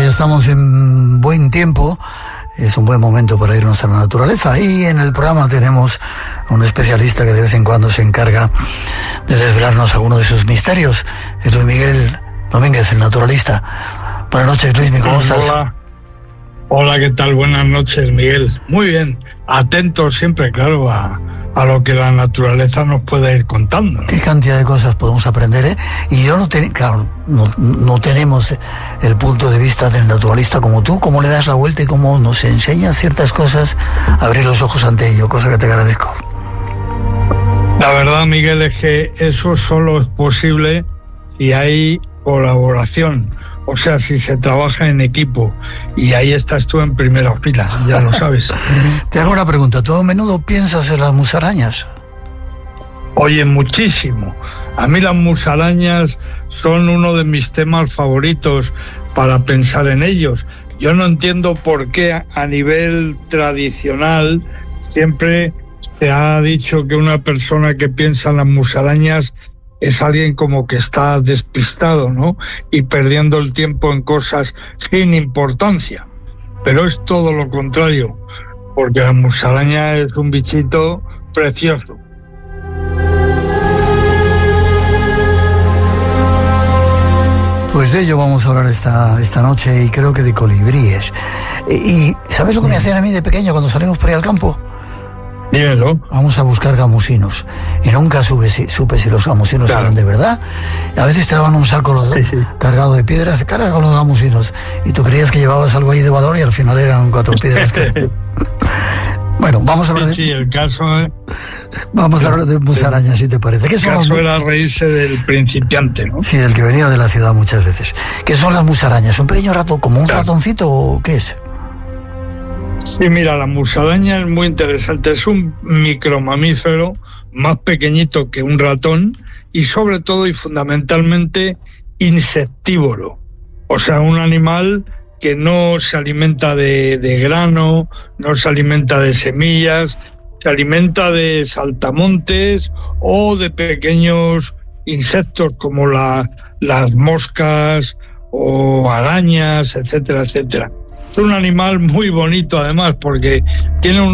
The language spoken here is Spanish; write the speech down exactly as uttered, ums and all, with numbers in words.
ya estamos en buen tiempo. Es un buen momento para irnos a la naturaleza. Y en el programa tenemos a un especialista que de vez en cuando se encarga de desvelarnos algunos de sus misterios. Es Luis Miguel Domínguez, el naturalista. Buenas noches, Luis, ¿cómo estás? Hola. Hola, ¿qué tal? Buenas noches, Miguel. Muy bien. Atento siempre, claro, a, a lo que la naturaleza nos pueda ir contando, ¿no? Qué cantidad de cosas podemos aprender, ¿eh? Y yo no tengo, claro, no, no tenemos el punto de vista del naturalista como tú. ¿Cómo le das la vuelta y cómo nos enseñas ciertas cosas? Abrir los ojos ante ello, cosa que te agradezco. La verdad, Miguel, es que eso solo es posible si hay colaboración. O sea, si se trabaja en equipo, y ahí estás tú en primera fila, ya lo sabes. Te hago una pregunta, ¿tú a menudo piensas en las musarañas? Oye, muchísimo. A mí las musarañas son uno de mis temas favoritos para pensar en ellos. Yo no entiendo por qué a nivel tradicional siempre se ha dicho que una persona que piensa en las musarañas es alguien como que está despistado, ¿no? Y perdiendo el tiempo en cosas sin importancia. Pero es todo lo contrario, porque la musaraña es un bichito precioso. Pues de ello vamos a hablar esta, esta noche, y creo que de colibríes. Y, y ¿sabes lo que me hacían a mí de pequeño cuando salimos por ahí al campo? Dímelo. Vamos a buscar gamusinos. Y nunca supe si, supe si los gamusinos claro. eran de verdad. A veces te daban un saco sí, sí. cargado de piedras, carga con los gamusinos. Y tú creías que llevabas algo ahí de valor y al final eran cuatro piedras. Que... Bueno, vamos a hablar de... Sí, el caso es... Vamos a hablar de musarañas, si te parece. ¿Qué el son caso los... era reírse del principiante, ¿no? Sí, del que venía de la ciudad muchas veces. ¿Qué son las musarañas? ¿Un pequeño ratón, como un claro. ratoncito o qué es? Sí, mira, la musaraña es muy interesante. Es un micromamífero más pequeñito que un ratón y sobre todo y fundamentalmente insectívoro. O sea, un animal que no se alimenta de, de grano, no se alimenta de semillas, se alimenta de saltamontes o de pequeños insectos como la, las moscas o arañas, etcétera, etcétera. Es un animal muy bonito además porque tiene un